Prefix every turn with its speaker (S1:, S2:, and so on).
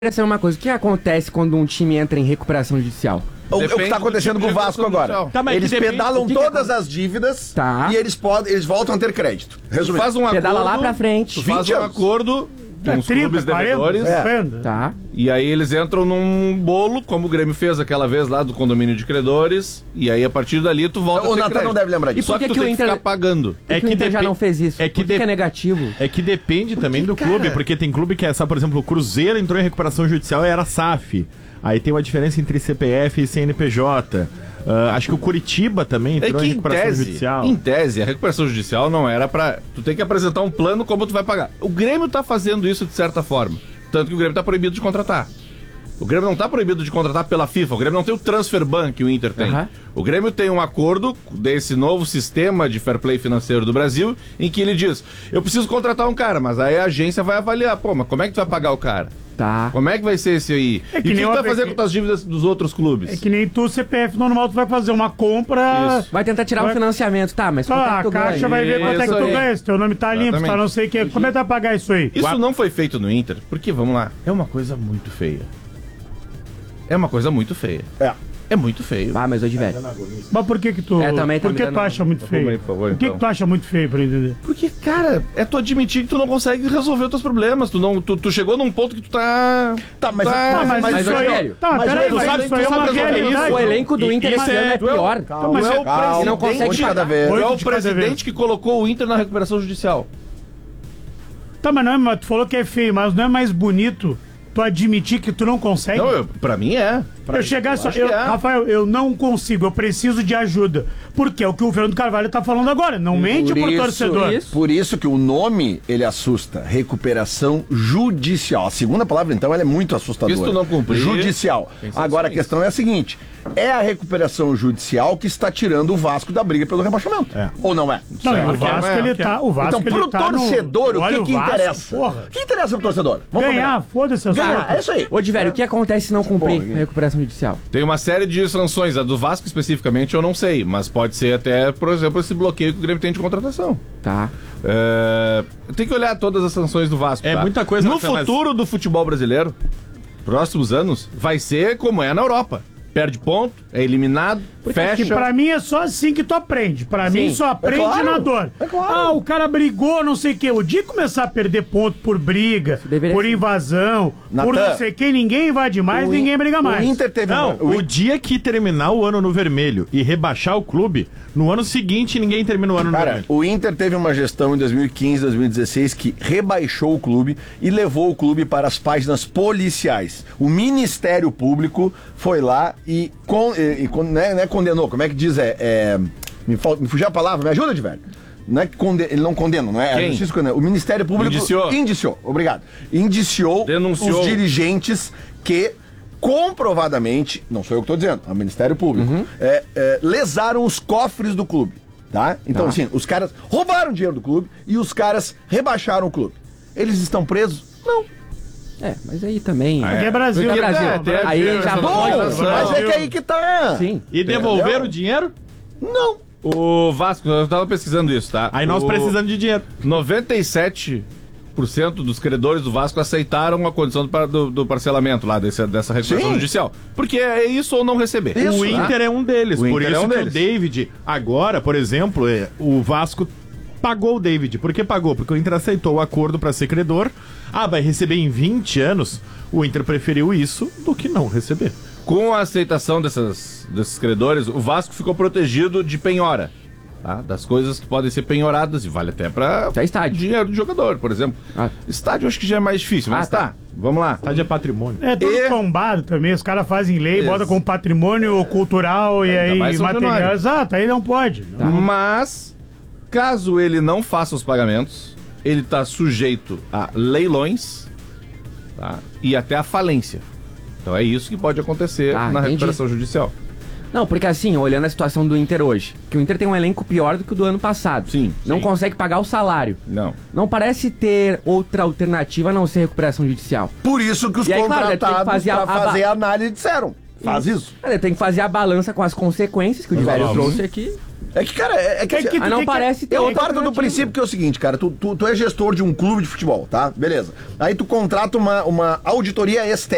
S1: Essa é uma coisa. O que acontece quando um time entra em recuperação judicial?
S2: O que está acontecendo com o Vasco agora?
S3: Tá,
S2: eles pedalam todas as dívidas e eles voltam a ter crédito.
S1: Resumindo, faz um acordo, pedala lá pra frente.
S2: Faz um acordo com os clubes devedores.
S1: Tá.
S3: E aí eles entram num bolo, como o Grêmio fez aquela vez lá do condomínio de credores. E aí a partir dali tu volta a ter
S2: crédito. O Natan não deve lembrar disso.
S3: Só que tu tem que ficar pagando.
S1: É que o Inter já não fez isso. Por que é negativo?
S4: É que depende também do clube, porque tem clube que é, por exemplo, o Cruzeiro entrou em recuperação judicial e era SAF. Aí tem uma diferença entre CPF e CNPJ. Acho que o Curitiba também entrou em recuperação judicial.
S3: Em tese, a recuperação judicial não era pra... Tu tem que apresentar um plano como tu vai pagar. O Grêmio tá fazendo isso de certa forma. Tanto que o Grêmio tá proibido de contratar. O Grêmio não tá proibido de contratar pela FIFA. O Grêmio não tem o Transfer Ban que o Inter tem. O Grêmio tem um acordo desse novo sistema de fair play financeiro do Brasil, em que ele diz, eu preciso contratar um cara, mas aí a agência vai avaliar. Pô, mas como é que tu vai pagar o cara?
S1: Tá.
S3: Como é que vai ser esse aí?
S4: É que
S3: e o que tu vai fazer
S4: que...
S3: com as dívidas dos outros clubes?
S4: É que nem tu, CPF normal, tu vai fazer uma compra...
S1: Isso. Vai tentar tirar um financiamento, tá, mas quanto é que tu ganha?
S4: A Caixa vai ver quanto é que tu ganha, se teu nome tá limpo, tá não sei o que. Como é que vai pagar isso aí?
S3: Isso não foi feito no Inter, porque, vamos lá, é uma coisa muito feia. É uma coisa muito feia. É muito feio.
S1: Ah, mas hoje, velho.
S4: Mas por que tu...
S1: também
S4: por que tu acha muito feio?
S3: Aí, por favor,
S4: por que tu acha muito feio, pra entender?
S3: Porque, cara, é tu admitir que tu não consegue resolver os teus problemas. Tu chegou num ponto que tu tá...
S4: Mas isso aí...
S1: Mas isso aí é uma realidade. O elenco do Inter esse ano é pior.
S3: Mas é o presidente
S1: não consegue
S3: cada vez. É o presidente que colocou o Inter na recuperação judicial.
S4: Tá, mas não é... Tu falou que é feio, mas não é mais bonito tu admitir que tu não consegue?
S3: Não, pra mim é.
S4: Eu chegar só... Rafael, eu não consigo, eu preciso de ajuda. Porque é o que o Fernando Carvalho tá falando agora. Não mente pro torcedor.
S2: Por isso que o nome, ele assusta. Recuperação judicial. A segunda palavra, então, ela é muito assustadora.
S3: Isso tu não cumprir.
S2: Judicial. Agora, a questão é a seguinte. É a recuperação judicial que está tirando o Vasco da briga pelo rebaixamento. Ou não é?
S4: Não, o Vasco ele tá... O Vasco,
S2: então, pro torcedor, o que interessa?
S4: Porra.
S2: O que interessa pro torcedor?
S4: Ganhar, foda-se.
S2: É isso aí.
S1: Ô, Diverio, o que acontece se não cumprir a recuperação judicial?
S3: Tem uma série de sanções. A do Vasco especificamente eu não sei, mas pode ser até, por exemplo, esse bloqueio que o Grêmio tem de contratação.
S1: Tá.
S3: Tem que olhar todas as sanções do Vasco.
S4: É muita coisa.
S3: No futuro do futebol brasileiro, próximos anos, vai ser como é na Europa. Perde ponto, é eliminado, fecha.
S4: Pra mim é só assim que tu aprende. Pra mim só aprende na dor. Ah, o cara brigou, não sei o quê. O dia que começar a perder ponto por briga, por invasão, por não sei o quê, ninguém invade mais, ninguém briga mais.
S2: O Inter teve...
S4: Não, o dia que terminar o ano no vermelho e rebaixar o clube, no ano seguinte ninguém termina o ano no vermelho.
S2: O Inter teve uma gestão em 2015, 2016 que rebaixou o clube e levou o clube para as páginas policiais. O Ministério Público foi lá e condenou, como é que diz? Me fugiu a palavra, me ajuda, de velho. Não é que ele não condena, não é?
S3: Quem?
S2: O Ministério Público indiciou, obrigado. Indiciou
S3: Denunciou
S2: os dirigentes que comprovadamente, não sou eu que estou dizendo, é o Ministério Público, lesaram os cofres do clube, tá? Então, assim, os caras roubaram dinheiro do clube e os caras rebaixaram o clube. Eles estão presos? Não.
S1: Mas aí também...
S4: Porque é Brasil.
S1: Porque é Brasil. Aí já
S2: mas é que aí que tá.
S1: Sim.
S4: E devolveram o dinheiro?
S2: Não.
S3: O Vasco, eu tava pesquisando isso, tá?
S4: Aí nós precisamos de dinheiro.
S3: 97% dos credores do Vasco aceitaram a condição do parcelamento lá, dessa recuperação judicial. Porque é isso ou não receber.
S4: O Inter é um deles. Por isso que o
S3: David,
S4: agora, por exemplo, o Vasco pagou o David. Por que pagou? Porque o Inter aceitou o acordo para ser credor. Vai receber em 20 anos. O Inter preferiu isso do que não receber.
S3: Com a aceitação desses credores, o Vasco ficou protegido de penhora. Tá? Das coisas que podem ser penhoradas e vale até para dinheiro do jogador, por exemplo. Estádio acho que já é mais difícil, mas vamos lá.
S4: Estádio é patrimônio. É tudo tombado também, os caras fazem lei, botam como patrimônio cultural e aí material. Exato, aí não pode.
S3: Mas, caso ele não faça os pagamentos, ele está sujeito a leilões, tá? E até a falência. Então é isso que pode acontecer na recuperação judicial.
S1: Não, porque assim, olhando a situação do Inter hoje, que o Inter tem um elenco pior do que o do ano passado.
S3: Sim.
S1: Não consegue pagar o salário.
S3: Não
S1: parece ter outra alternativa a não ser recuperação judicial.
S2: Por isso que os contratados para fazer a análise disseram. Faz isso.
S1: Tem que fazer a balança com as consequências que o Diverio trouxe aqui.
S2: É que, cara,
S1: não parece ter
S2: outra. Eu parto do princípio que é o seguinte, cara, tu é gestor de um clube de futebol, tá? Beleza. Aí tu contrata uma auditoria externa.